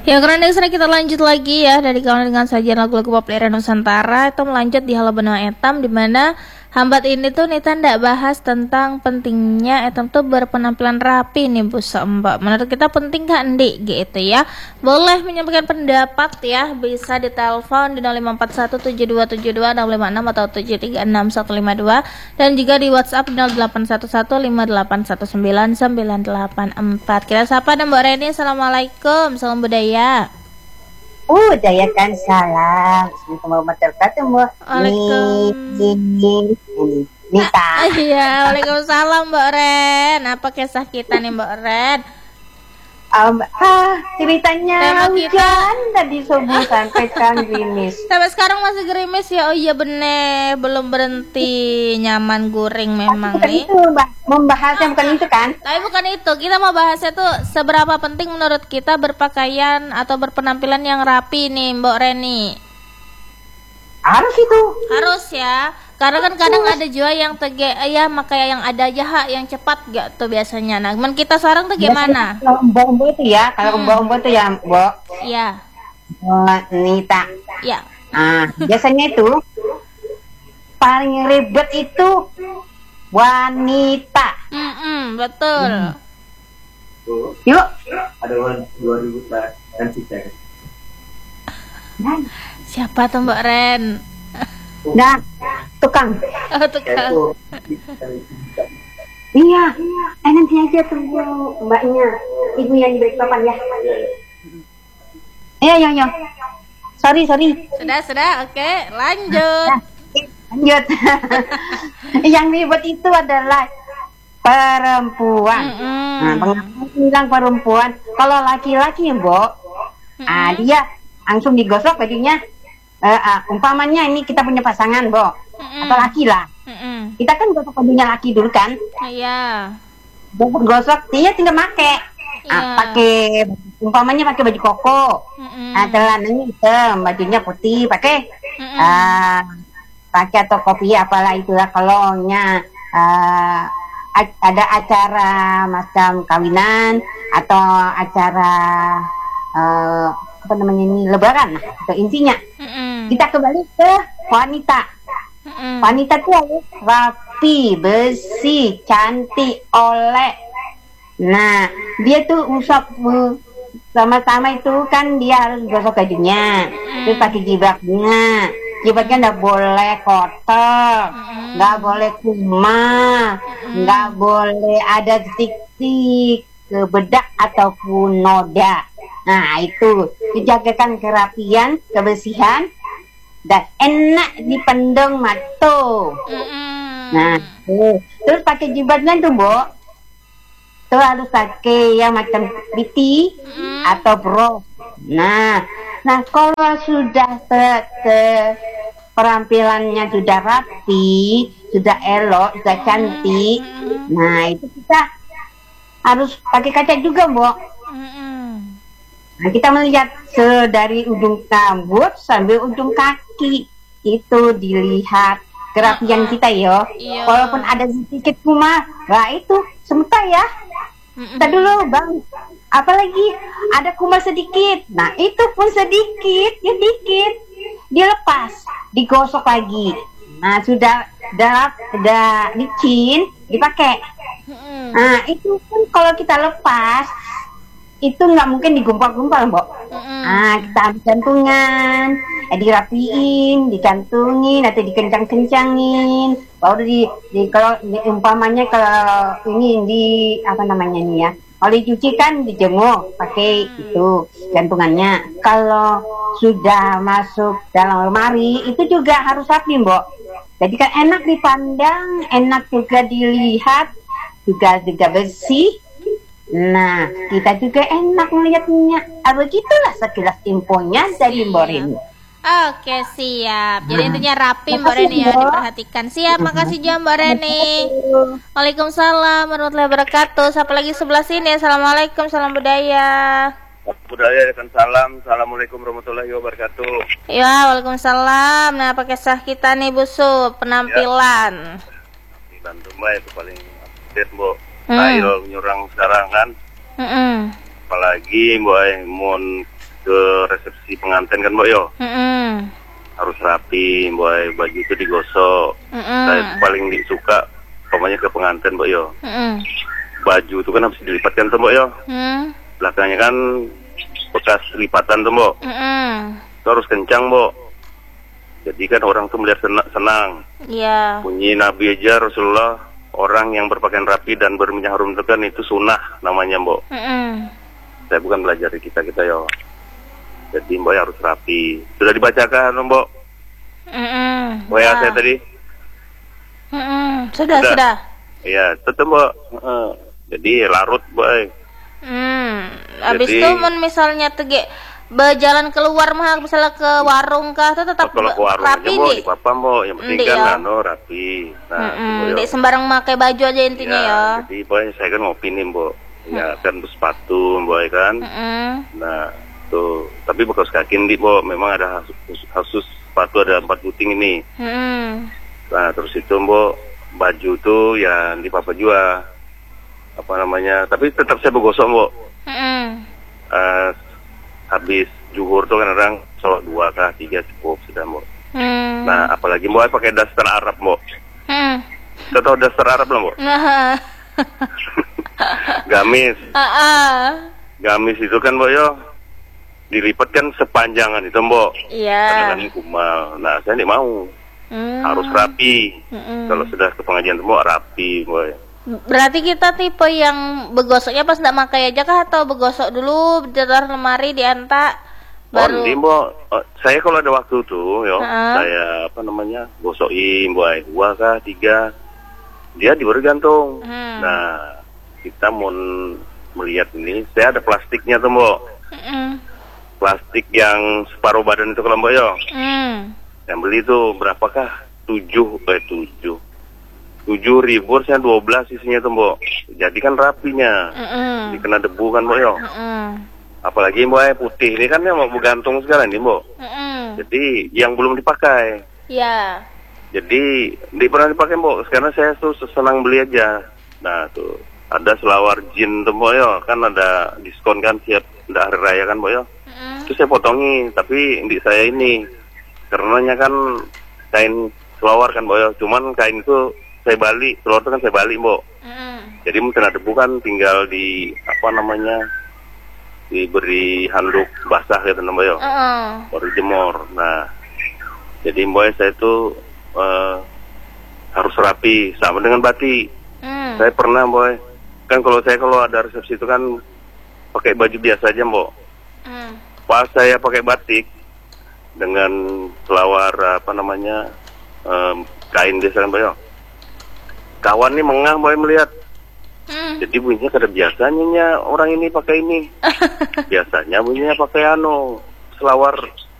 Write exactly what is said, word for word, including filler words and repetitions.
Ya, karena sekarang kita lanjut lagi ya dari kawan dengan sajian lagu-lagu populer Nusantara. Itu melanjut di Halo Benua Etam, di mana hambat ini tuh Nita ndak bahas tentang pentingnya Etam tuh berpenampilan rapi nih Bu Mbak. Menurut kita penting gak Ndik gitu ya. Boleh menyampaikan pendapat ya, bisa ditelepon di nol lima empat satu tujuh dua tujuh dua enam lima enam atau tujuh tiga enam satu lima dua, dan juga di WhatsApp di nol delapan satu satu lima delapan satu sembilan sembilan delapan empat. Kita sapa dan Mbak Reni. Assalamualaikum, salam budaya. Uh, dayakan salam. Assalamualaikum warahmatullahi wabarakatuh, Mbak. Waalaikumsalam. Nita. Ah, iya, waalaikumsalam Mbak Ren. Apa kisah kita nih Mbak Ren? Um, ah, ceritanya Tema kita- hujan tadi subuh sampai sekarang gerimis. Sampai sekarang masih gerimis ya. Oh iya bener, belum berhenti. Nyaman guring memang Bukan nih. itu, Mbak. Membahasnya bukan itu kan? Tapi bukan itu, kita mau bahasnya tuh seberapa penting menurut kita berpakaian atau berpenampilan yang rapi nih Mbak Reni. Harus itu. Harus ya, karena kan kadang ada juga yang tege, ya makanya yang ada aja hak yang cepat gak tuh biasanya. Nah, men kita sekarang tuh gimana? Biasanya Kalau umbo-umbo itu ya, kalau Hmm. umbo-umbo itu ya, Mbak. Iya, Mbak Nita. iya. Ah, biasanya itu paling ribet itu wanita. Mm-mm, betul. Yuk. Ada orang dua ribu dan tiga. Siapa tuh Mbak Ren? Nah, tukang. Oh, tukang. Iya, eh, nanti aja tunggu mbaknya, ibu yang di papan ya. Iya, iya, iya. Sorry, sorry. Sudah, sudah, oke, lanjut. Nah, lanjut. Yang ribet itu adalah perempuan. Mm-mm. Nah, mengapa bilang perempuan? Kalau laki-laki, Mbok, ah, dia langsung digosok bajunya. Eh, ah, umpamanya ini kita punya pasangan, Mbok, Mm-mm. atau laki lah. Mm-mm. Kita kan gosok bajunya laki dulu kan. Iya. Gosok dia tinggal make. Iya. Ah, pakai umpamanya pakai baju koko. Mm-mm. Ah, celananya hitam, bajunya putih, pakai Mm-mm. ah, pakai atau kopi apalah itulah kalau nya ah, a- ada acara macam kawinan atau acara eh, apa namanya ini lebaran nah, itu intinya. Mm-mm. Kita kembali ke wanita. Mm-mm. Wanita itu harus rapi, bersih, cantik, oleh. Nah, dia tuh usap uh, sama-sama itu kan dia harus gosok bajunya, terus pakai jilbabnya. Jilbabnya nggak boleh kotor, nggak boleh kumal, nggak boleh ada titik-titik ke bedak ataupun noda. Nah, itu dijagakan kerapian, kebersihan, dan enak dipandang mata. Mm-mm. Nah, tuh. Terus pakai jilbabnya tuh, Mbok. Tuh harus pakai yang macam biti Mm-mm. atau bro. Nah, nah kalau sudah te, te- perampilannya sudah rapi, sudah elok, sudah cantik. Nah, itu kita harus pakai kaca juga, Mbok. Mm-mm. Nah, kita melihat se- dari ujung rambut sampai ujung kaki itu dilihat kerapian kita yo. Iya. Walaupun ada sedikit kumah, nah itu sebentar ya. Mm-mm. Kita dulu bang, apalagi ada kumah sedikit, nah itu pun sedikit, ya dikit, dilepas, digosok lagi. Nah sudah darah, udah licin, dipakai. Mm-mm. Nah itu pun kalau kita lepas itu nggak mungkin digumpal-gumpal, Mbok. Mm-mm. Ah, kita ambil gantungan, eh, dirapiin, dicantungin atau dikencang-kencangin. Baru di, di kalau di, umpamanya kalau ini di apa namanya nih ya. Kalau dicuci kan dijemur pakai itu gantungannya. Kalau sudah masuk dalam lemari itu juga harus rapi, Mbok. Jadi kan enak dipandang, enak juga dilihat, juga juga bersih. Nah, kita juga enak melihatnya. Ah, begitulah sekilas infonya dari Mbak Rini. Oke, siap. Jadi Nah. intinya rapi Mbak Makasih, Reni ya, Mbak. diperhatikan. Siap, makasih juga Mbak Reni. Waalaikumsalam warahmatullahi wabarakatuh. Siapa lagi sebelah sini? Assalamualaikum, salam budaya. Budaya dengan salam. Assalamualaikum warahmatullahi wabarakatuh. Ya, waalaikumsalam. Nah, apa kisah kita nih Bu Su? Penampilan. Di Bandung Mbak itu paling update, Mbok. Hmm. Style nyurang sekarang kan. Mm-mm. Apalagi Mbok mun ke resepsi pengantin kan, Mbok yo. Mm-mm. Harus rapi, boy, baju itu digosok. Mm-mm. Saya paling suka pokoknya ke pengantin, Mbok yo. Mm-mm. Baju itu kan harus dilipatkan tuh, Mbok yo. Mm. Belakangnya kan bekas lipatan tuh, Mbok. Mm-mm. Itu harus kencang, Mbok. Jadi kan orang tuh melihat senang, senang. Iya. Bunyi Nabi aja Rasulullah, orang yang berpakaian rapi dan berminyak harum itu kan itu sunnah namanya, Mbok. Mm-mm. Saya bukan belajar di kita-kita yo. Jadi Mbok harus rapi. Sudah dibacakan, Mbok? Mm-mm. W A Ya. saya tadi? Mm-mm. Sudah, Sudah. sudah. Iya, tetap, Mbok. Heeh. Jadi larut, boy. Hmm. Habis Jadi- itu mun misalnya tege berjalan keluar mah misalnya ke warung kah itu tetap Oh, kalau ke warung aja, rapi Mbok, di. di papa, Mbok. Yang penting Ndi, kan ya. anu rapi. Nah, Mm-mm. itu, Di yo. sembarang pakai baju aja intinya Ya, ya. jadi boy, saya kan ngopi nih, Mbok. Ya, kan sepatu, boy kan. Mm-mm. Nah, tuh. Tapi bekas kaki nih, Mbok. Memang ada khusus, khusus sepatu ada empat puting ini. Mm-mm. Nah, terus itu, Mbok, baju tuh ya di papa juga. Apa namanya? Tapi tetap saya bergosok, Mbok. Mm-mm. Eh, habis zuhur tuh kan orang sholat dua kah, tiga cukup sudah, Mbok. Mm. Nah, apalagi Mbok pakai daster Arab, Mbok. Mm. Kita tahu daster Arab lah, Mbok. Nah. Gamis. Ah, ah. Gamis itu kan, Mbok, yo. Dilipat kan sepanjangan itu, Mbok. Iya. Kadang-kadang kumal. Nah, saya tidak mau. Hmm. Harus rapi. Mm-mm. Kalau sudah ke pengajian semua rapi, boy. Berarti kita tipe yang begosoknya pas nggak pakai aja kah atau begosok dulu di dalam lemari diantak baru? Oh, ini, Mbok. Oh, saya kalau ada waktu tuh, yo, Ha-ha. saya apa namanya, gosokin, boy, dua kah, tiga. Dia diberi gantung. Hmm. Nah, kita mau melihat ini, saya ada plastiknya tuh, Mbok. Mm-mm. Plastik yang separuh badan itu kalau Mbok, yo. Mm. Yang beli tuh berapakah? Tujuh, eh tujuh. Tujuh ribu, saya dua belas isinya tuh, Mbok. Jadi kan rapinya. Mm-mm. Dikena debu kan, Mbok, yo. Mm-mm. Apalagi Mbok eh, putih ini kan yang mau bergantung sekarang nih, Mbok. Mm-mm. Jadi yang belum dipakai. Ya. Jadi di pernah dipakai, Mbok. Sekarang saya tuh senang beli aja. Nah tuh ada selawar jin tuh, Mbok, yo. Kan ada diskon kan siap udah hari raya kan, Mbok, yo. Mm-mm. Itu saya potongi, tapi di saya ini karenanya kan kain selawar kan, Mbok, yo. Cuman kain itu saya balik, selawar itu kan saya balik, Mbok. Mm-mm. Jadi mungkin ada debu kan tinggal di apa namanya diberi handuk basah gitu, Mbok, yo. Mm-mm. Baru jemur. Nah, jadi Mbok, saya itu eh, harus rapi sama dengan batik. Mm. Saya pernah, Mbok, kan kalau saya kalau ada resepsi itu kan pakai baju biasa aja, Mbok. Mm. Pas saya pakai batik dengan selawar apa namanya em, kain biasa kan, Mbok, yo. Kawan nih mengah, Mbok, melihat. Mm. Jadi bunyinya kada biasanya nya orang ini pakai ini. Biasanya bunyinya pakai anu selawar